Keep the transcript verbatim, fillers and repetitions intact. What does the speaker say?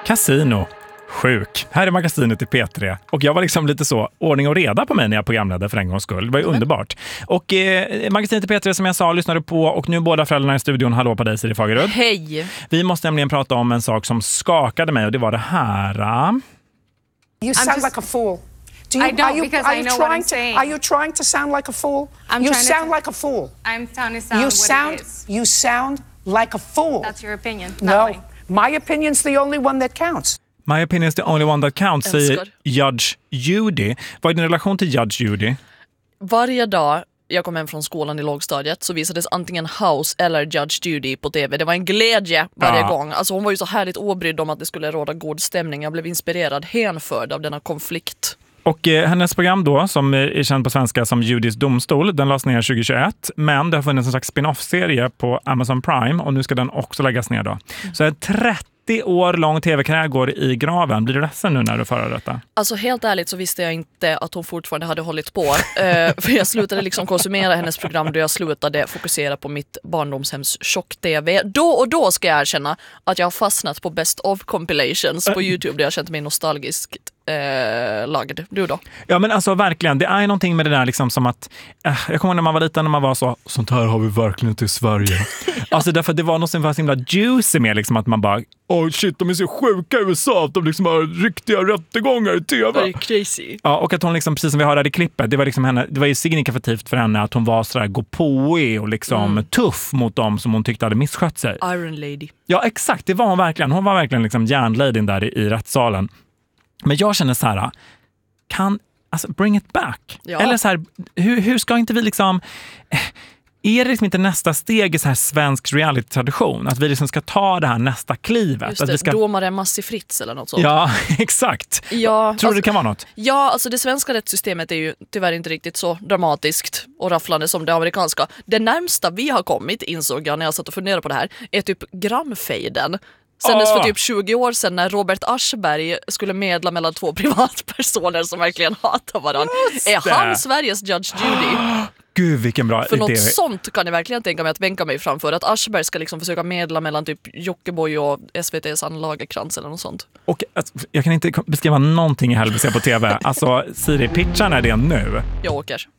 Casino. Sjuk. Här är magasinet i P tre. Och jag var liksom lite så ordning och reda på mig när jag programledde för en gångs skull. Det var ju mm. underbart. Och eh, magasinet i P tre som jag sa lyssnade på och nu båda föräldrarna i studion. Hallå på dig, Siri Fagerud. Hej. Vi måste nämligen prata om en sak som skakade mig och det var det här. You sound just, like a fool. Do you, I don't are you, because are I you know what trying I'm to, saying. Are you trying to sound like a fool? I'm you trying sound to like a fool. I'm trying to sound you what sound, it is. You sound like a fool. That's your opinion. No, mine. my opinion's the only one that counts. My opinion is the only one that counts, säger Judge Judy. Vad är din relation till Judge Judy? Varje dag jag kom hem från skolan i lågstadiet så visades antingen House eller Judge Judy på tv. Det var en glädje varje ja. gång. Alltså hon var ju så härligt obrydd om att det skulle råda god stämning. Jag blev inspirerad, hänförd av denna konflikt. Och eh, hennes program då, som är känd på svenska som Judys domstol, den lades ner tjugohundratjugoett. Men det har funnits en slags spin-off-serie på Amazon Prime och nu ska den också läggas ner då. Mm. Så en trettio år lång tv-karriär går i graven. Blir du ledsen nu när du förra detta? Alltså helt ärligt så visste jag inte att hon fortfarande hade hållit på. uh, för jag slutade liksom konsumera hennes program då jag slutade fokusera på mitt barndomshems tjock-tv. Då och då ska jag erkänna att jag har fastnat på Best of Compilations på YouTube där jag känt mig nostalgiskt eh, lagd. Du då? Ja men alltså verkligen, det är någonting med det där liksom som att eh, jag kommer ihåg när man var liten när man var så sånt här har vi verkligen inte i Sverige. ja. Alltså därför att det var något som var så himla juicy med liksom att man bara åh shit, de är så sjuka i U S A att de liksom har riktiga rättegångar i tv. Det är crazy. Ja, och att hon liksom, precis som vi hörde i klippet, det var liksom henne, det var ju signifikativt för henne att hon var sådär gåpåig och liksom mm. tuff mot dem som hon tyckte hade misskött sig. Iron Lady. Ja, exakt, det var hon verkligen. Hon var verkligen liksom järnladyn där i, i rättssalen. Men jag känner så här, kan, alltså bring it back. Ja. Eller så här, hur, hur ska inte vi liksom... Är det liksom inte nästa steg i så här svensk reality-tradition? Att vi liksom ska ta det här nästa klivet? Just det, att vi ska... domare Massi Fritz eller något sånt. Ja, exakt. Ja, Tror alltså, du det kan vara något? Ja, alltså det svenska rättssystemet är ju tyvärr inte riktigt så dramatiskt och rafflande som det amerikanska. Det närmsta vi har kommit, insåg jag när jag satt och funderade på det här, är typ Gramfejden. Sändes för typ tjugo år sedan när Robert Aschberg skulle medla mellan två privatpersoner som verkligen hatar varandra. Är han Sveriges Judge Judy? Gud, vilken bra för idé. Något sånt kan jag verkligen tänka mig att vänka mig framför. Att Aschberg ska liksom försöka medla mellan typ Jockiboi och S V T:s Ann Lagerkrans eller något sånt. Och alltså, jag kan inte beskriva någonting i helvete på tv. Alltså, Siri, pitchan är det nu. Jag åker.